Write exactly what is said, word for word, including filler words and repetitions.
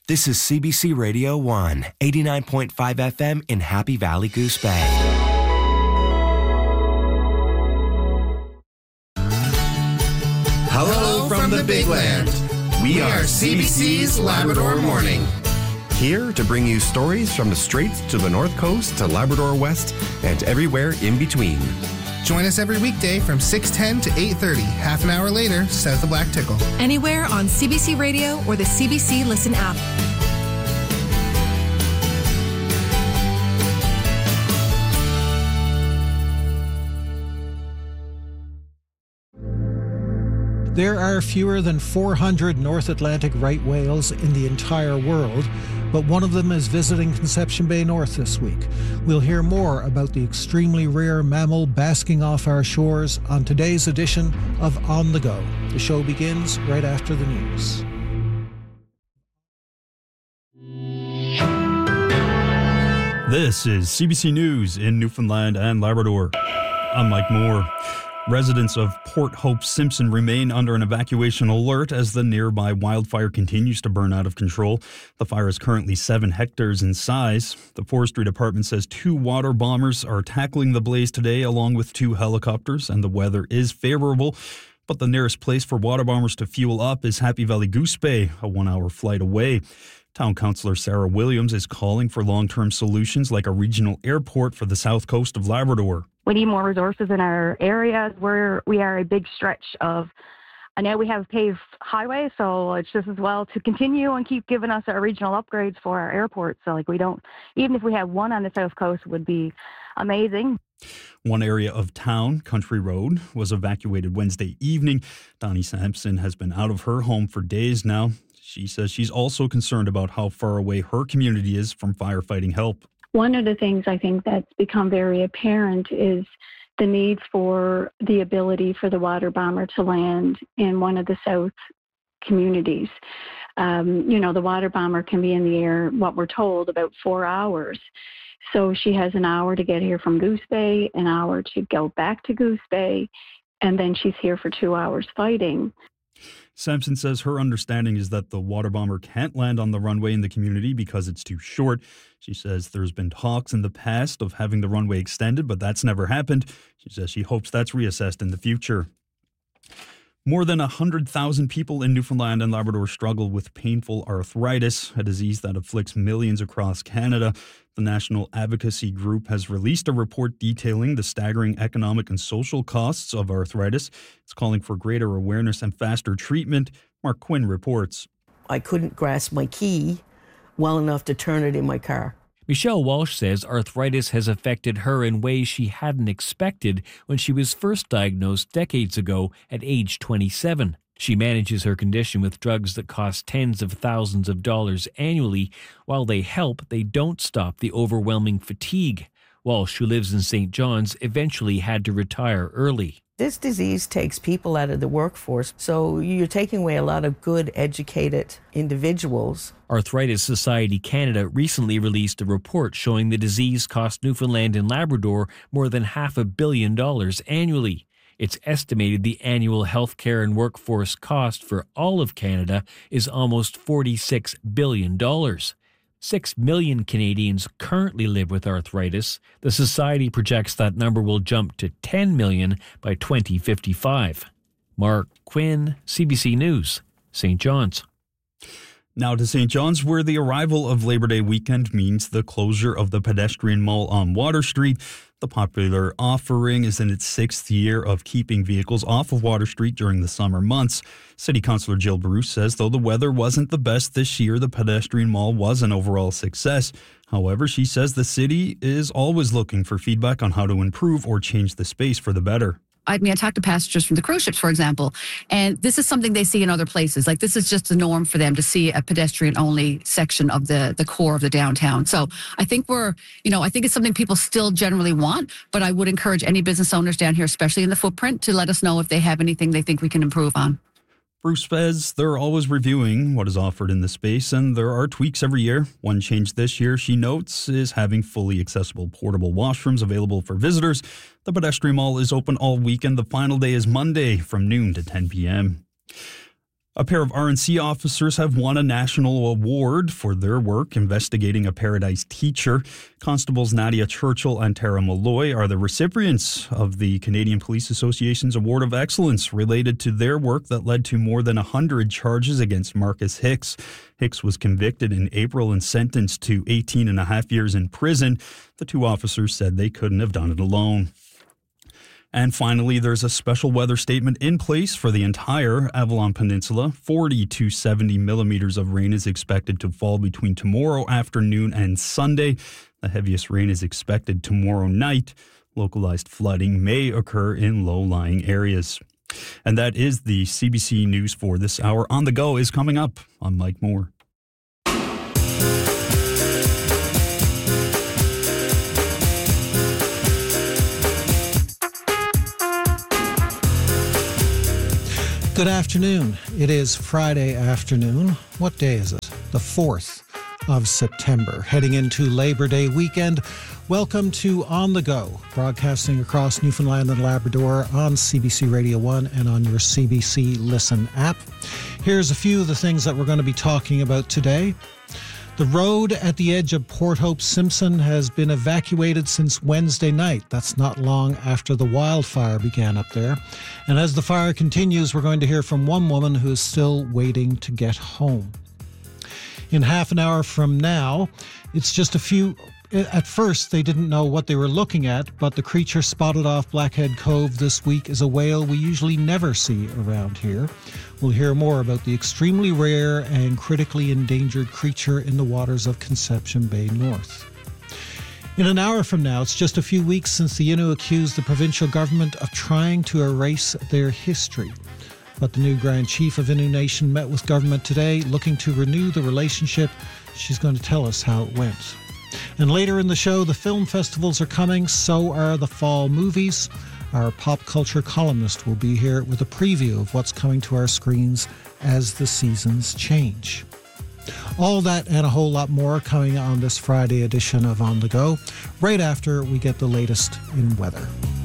This is C B C Radio one, eighty-nine point five F M in Happy Valley, Goose Bay. Hello from the Big Land. We are C B C's Labrador Morning. Here to bring you stories from the Straits to the North Coast to Labrador West and everywhere in between. Join us every weekday from six ten to eight thirty, half an hour later, south of Black Tickle. Anywhere on C B C Radio or the C B C Listen app. There are fewer than four hundred North Atlantic right whales in the entire world, but one of them is visiting Conception Bay North this week. We'll hear more about the extremely rare mammal basking off our shores on today's edition of On the Go. The show begins right after the news. This is C B C News in Newfoundland and Labrador. I'm Mike Moore. Residents of Port Hope Simpson remain under an evacuation alert as the nearby wildfire continues to burn out of control. The fire is currently seven hectares in size. The Forestry Department says two water bombers are tackling the blaze today along with two helicopters, and the weather is favorable. But the nearest place for water bombers to fuel up is Happy Valley Goose Bay, a one-hour flight away. Town Councillor Sarah Williams is calling for long-term solutions like a regional airport for the south coast of Labrador. We need more resources in our areas where we are a big stretch of, I know we have paved highways, so it's just as well to continue and keep giving us our regional upgrades for our airports. So like we don't, even if we had one on the south coast would be amazing. One area of town, Country Road, was evacuated Wednesday evening. Donnie Sampson has been out of her home for days now. She says she's also concerned about how far away her community is from firefighting help. One of the things I think that's become very apparent is the need for the ability for the water bomber to land in one of the south communities. Um, you know, the water bomber can be in the air, what we're told, about four hours. So she has an hour to get here from Goose Bay, an hour to go back to Goose Bay, and then she's here for two hours fighting. Sampson says her understanding is that the water bomber can't land on the runway in the community because it's too short. She says there's been talks in the past of having the runway extended, but that's never happened. She says she hopes that's reassessed in the future. More than one hundred thousand people in Newfoundland and Labrador struggle with painful arthritis, a disease that afflicts millions across Canada. The National Advocacy Group has released a report detailing the staggering economic and social costs of arthritis. It's calling for greater awareness and faster treatment. Mark Quinn reports. I couldn't grasp my key well enough to turn it in my car. Michelle Walsh says arthritis has affected her in ways she hadn't expected when she was first diagnosed decades ago at age twenty-seven. She manages her condition with drugs that cost tens of thousands of dollars annually. While they help, they don't stop the overwhelming fatigue. Walsh, who lives in Saint John's, eventually had to retire early. This disease takes people out of the workforce, so you're taking away a lot of good, educated individuals. Arthritis Society Canada recently released a report showing the disease cost Newfoundland and Labrador more than half a billion dollars annually. It's estimated the annual healthcare and workforce cost for all of Canada is almost forty-six billion dollars. Six million Canadians currently live with arthritis. The Society projects that number will jump to ten million by twenty fifty-five. Mark Quinn, C B C News, Saint John's. Now to Saint John's, where the arrival of Labor Day weekend means the closure of the pedestrian mall on Water Street. The popular offering is in its sixth year of keeping vehicles off of Water Street during the summer months. City Councillor Jill Bruce says though the weather wasn't the best this year, the pedestrian mall was an overall success. However, she says the city is always looking for feedback on how to improve or change the space for the better. I mean, I talked to passengers from the cruise ships, for example, and this is something they see in other places. Like, this is just the norm for them to see a pedestrian-only section of the, the core of the downtown. So I think we're, you know, I think it's something people still generally want, but I would encourage any business owners down here, especially in the footprint, to let us know if they have anything they think we can improve on. Bruce says they're always reviewing what is offered in the space, and there are tweaks every year. One change this year, she notes, is having fully accessible portable washrooms available for visitors. The pedestrian mall is open all weekend. The final day is Monday from noon to ten p.m. A pair of R N C officers have won a national award for their work investigating a Paradise teacher. Constables Nadia Churchill and Tara Malloy are the recipients of the Canadian Police Association's Award of Excellence related to their work that led to more than one hundred charges against Marcus Hicks. Hicks was convicted in April and sentenced to eighteen and a half years in prison. The two officers said they couldn't have done it alone. And finally, there's a special weather statement in place for the entire Avalon Peninsula. forty to seventy millimeters of rain is expected to fall between tomorrow afternoon and Sunday. The heaviest rain is expected tomorrow night. Localized flooding may occur in low-lying areas. And that is the C B C News for this hour. On the Go is coming up. I'm Mike Moore. Good afternoon. It is Friday afternoon. What day is it? The fourth of September, heading into Labor Day weekend. Welcome to On the Go, broadcasting across Newfoundland and Labrador on C B C Radio one and on your C B C Listen app. Here's a few of the things that we're going to be talking about today. The road at the edge of Port Hope Simpson has been evacuated since Wednesday night. That's not long after the wildfire began up there. And as the fire continues, we're going to hear from one woman who is still waiting to get home. In half an hour from now, it's just a few... At first, they didn't know what they were looking at, but the creature spotted off Blackhead Cove this week is a whale we usually never see around here. We'll hear more about the extremely rare and critically endangered creature in the waters of Conception Bay North. In an hour from now, it's just a few weeks since the Innu accused the provincial government of trying to erase their history. But the new Grand Chief of Innu Nation met with government today, looking to renew the relationship. She's going to tell us how it went. And later in the show, the film festivals are coming, so are the fall movies. Our pop culture columnist will be here with a preview of what's coming to our screens as the seasons change. All that and a whole lot more coming on this Friday edition of On the Go, right after we get the latest in weather.